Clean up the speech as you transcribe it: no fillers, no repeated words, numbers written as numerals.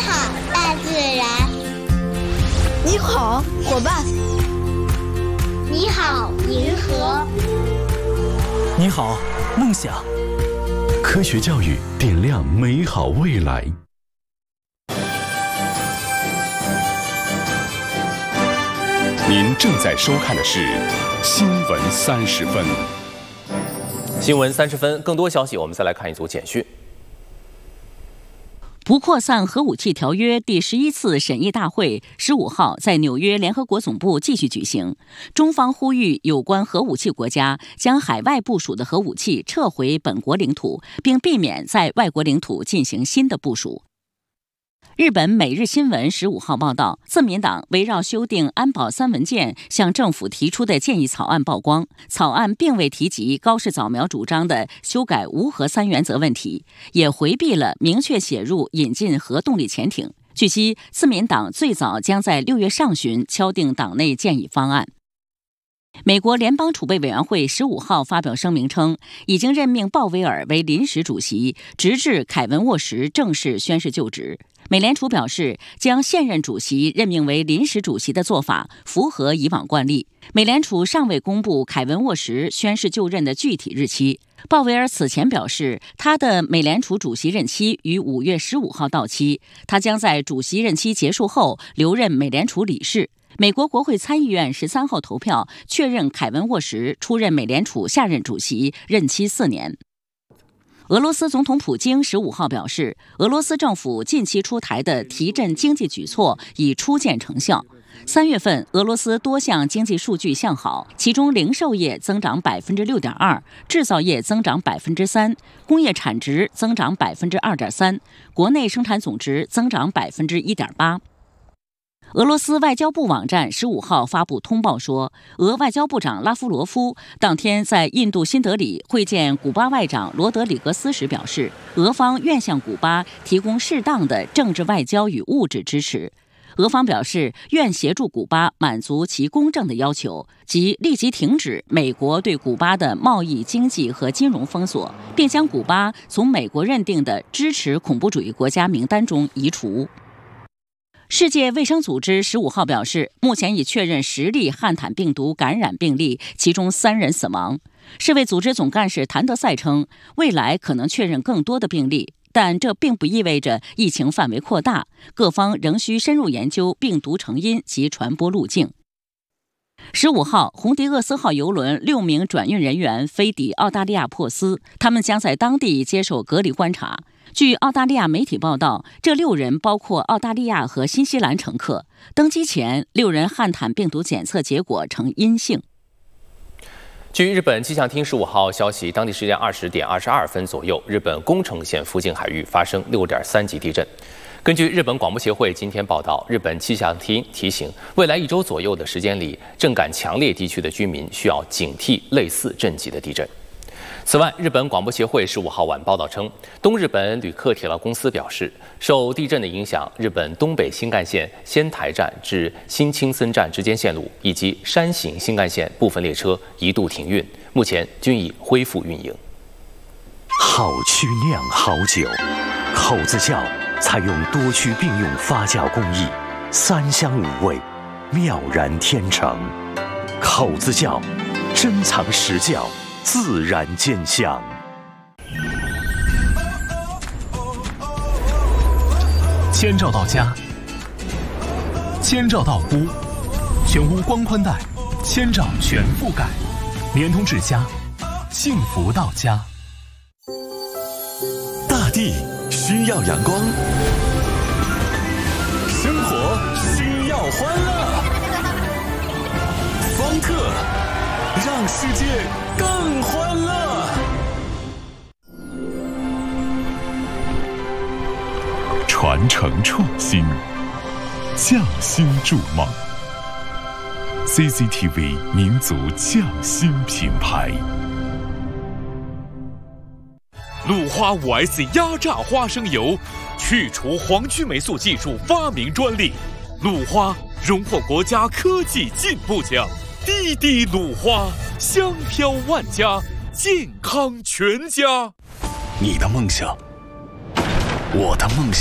好，大自然。 你好，伙伴。 你好，银河。 你好，梦想。 科学教育点亮美好未来。您正在收看的是《新闻30分》。 新闻30分，更多消息，我们再来看一组简讯。 不扩散核武器条约第11次审议大会15号在纽约联合国总部继续举行。中方呼吁有关核武器国家将海外部署的核武器撤回本国领土，并避免在外国领土进行新的部署。日本每日新闻15号报道，自民党围绕修订安保3文件向政府提出的建议草案曝光，草案并未提及高市早苗主张的修改无核3原则问题，也回避了明确写入引进核动力潜艇。据悉，自民党最早将在6月上旬敲定党内建议方案。美国联邦储备委员会15号发表声明称，已经任命鲍威尔为临时主席，直至凯文沃什正式宣誓就职。美联储表示，将现任主席任命为临时主席的做法符合以往惯例。美联储尚未公布凯文沃什宣誓就任的具体日期。鲍威尔此前表示，他的美联储主席任期于5月15号到期，他将在主席任期结束后留任美联储理事。美国国会参议院13号投票确认凯文沃什出任美联储下任主席，任期4年。俄罗斯总统普京15号表示，俄罗斯政府近期出台的提振经济举措已初见成效。3月份，俄罗斯多项经济数据向好，其中零售业增长6.2%，制造业增长3%，工业产值增长2.3%，国内生产总值增长1.8%。俄罗斯外交部网站15号发布通报说，俄外交部长拉夫罗夫当天在印度新德里会见古巴外长罗德里格斯时表示，俄方愿向古巴提供适当的政治、外交与物质支持。俄方表示，愿协助古巴满足其公正的要求，即立即停止美国对古巴的贸易、经济和金融封锁，并将古巴从美国认定的支持恐怖主义国家名单中移除。世界卫生组织15号表示，目前已确认10例汉坦病毒感染病例，其中3人死亡。世卫组织总干事谭德赛称，未来可能确认更多的病例，但这并不意味着疫情范围扩大，各方仍需深入研究病毒成因及传播路径。15号，洪迪厄斯号邮轮6名转运人员飞抵澳大利亚珀斯，他们将在当地接受隔离观察。据澳大利亚媒体报道，这6人包括澳大利亚和新西兰乘客。登机前，6人汉坦病毒检测结果呈阴性。 据日本气象厅15号消息，当地时间20点22分左右，日本宫城县附近海域发生6.3级地震。根据日本广播协会今天报道，日本气象厅提醒，未来1周左右的时间里，震感强烈地区的居民需要警惕类似震级的地震。此外，日本广播协会15号晚报道称，东日本旅客铁道公司表示，受地震的影响，日本东北新干线仙台站至新青森站之间线路以及山形新干线部分列车一度停运，目前均已恢复运营。 好曲酿好酒，口子窖采用多区并用发酵工艺，3香5味，妙然天成。口子窖珍藏实窖，自然见香。 千兆到家，千兆到屋，全屋光宽带，千兆全覆盖，联通至家，幸福到家。 大地需要阳光，生活需要欢乐，方特让世界更欢乐。传承创新，匠心筑梦。CCTV 民族匠心品牌。 鲁花 5S 压榨花生油，去除黄曲霉素技术发明专利。鲁花荣获国家科技进步奖。滴滴鲁花，香飘万家，健康全家。 你的梦想，我的梦想。